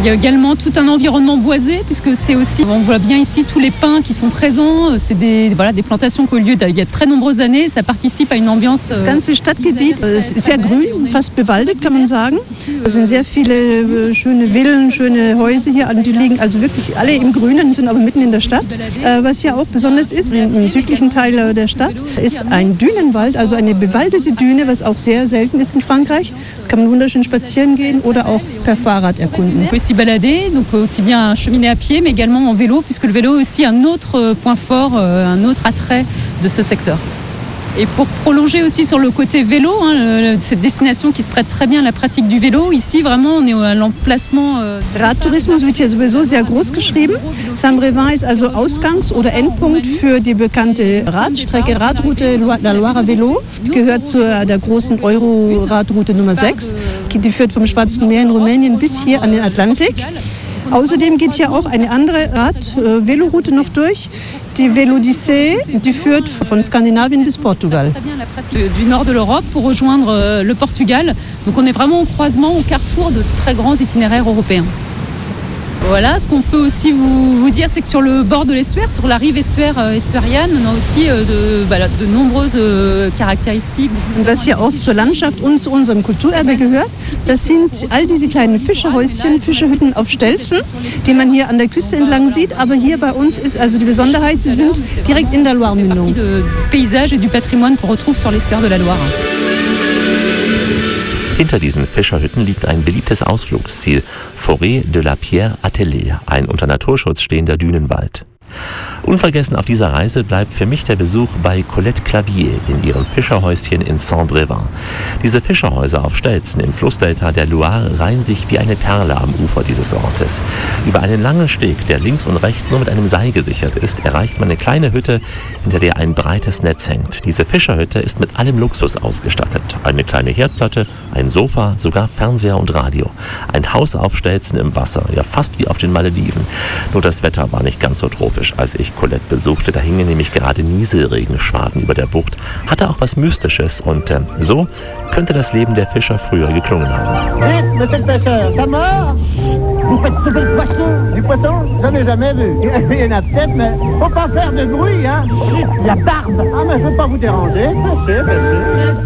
Il y a également tout un environnement boisé, puisque c'est aussi, on voit bien ici tous les pins qui sont présents. C'est des Plantations qui ont lieu il y a très nombreuses années. Ça participe à une ambiance. Das ganze Stadtgebiet ist sehr grün, fast bewaldet, kann man sagen. Es sind sehr viele schöne Villen, schöne Häuser hier, die liegen also wirklich alle im Grünen, sind aber mitten in der Stadt. Was hier auch besonders ist, im südlichen Teil der Stadt, ist ein Dünenwald, also eine bewaldete Düne, was auch sehr selten ist in Frankreich. Kann man wunderschön spazieren gehen oder auch per Fahrrad erkunden. On peut s'y balader, donc aussi bien cheminer à pied, mais également en vélo, puisque le vélo est aussi un autre point fort, un autre attrait de ce secteur. Et pour prolonger aussi sur le côté vélo, cette destination qui se prête très bien à la pratique du Vélo, ici vraiment on est à l'emplacement. Radtourismus wird hier sowieso sehr groß geschrieben. Saint-Brévin ist also Ausgangs- oder Endpunkt für die bekannte Radstrecke, Radroute La Loire à Vélo. Die gehört zu der großen Euro-Radroute Nummer 6. Die führt vom Schwarzen Meer in Rumänien bis hier an den Atlantik. Außerdem geht hier auch eine andere Véloroute noch durch. Die Vélodyssée, die führt von Skandinavien bis Portugal. Du nord de l'Europe pour rejoindre le Portugal. Donc on est vraiment au croisement, au carrefour de très grands itinéraires européens. Voilà, ce qu'on peut aussi vous dire, c'est que sur le bord de l'estuaire, sur la rive estuarienne, on a aussi de nombreuses Charakteristiken. Und was hier auch zur Landschaft und zu unserem Kulturerbe gehört, das sind all diese kleinen Fischerhäuschen, Fischerhütten auf Stelzen, die man hier an der Küste entlang sieht. Aber hier bei uns ist also die Besonderheit, sie sind direkt in der Loire-Mündung. Du paysage et du patrimoine qu'on retrouve sur l'estuaire de la Loire. Hinter diesen Fischerhütten liegt ein beliebtes Ausflugsziel, Forêt de la Pierre Attelée, ein unter Naturschutz stehender Dünenwald. Unvergessen auf dieser Reise bleibt für mich der Besuch bei Colette Clavier in ihrem Fischerhäuschen in Saint-Brévin. Diese Fischerhäuser auf Stelzen im Flussdelta der Loire reihen sich wie eine Perle am Ufer dieses Ortes. Über einen langen Steg, der links und rechts nur mit einem Seil gesichert ist, erreicht man eine kleine Hütte, hinter der ein breites Netz hängt. Diese Fischerhütte ist mit allem Luxus ausgestattet. Eine kleine Herdplatte, ein Sofa, sogar Fernseher und Radio. Ein Haus auf Stelzen im Wasser, ja fast wie auf den Malediven. Nur das Wetter war nicht ganz so tropisch, als ich Colette besuchte. Da hingen nämlich gerade Nieselregenschwaden über der Bucht. Hatte auch was Mystisches und so könnte das Leben der Fischer früher geklungen haben. Vite, monsieur le pêcheur, ça marche? Vous faites sauver le poisson? Du poisson? J'en ai jamais vu. Il y en a peut-être, mais faut pas faire de bruit, hein? La barbe! Ah, mais je veux pas vous déranger. Pêchez, pêchez.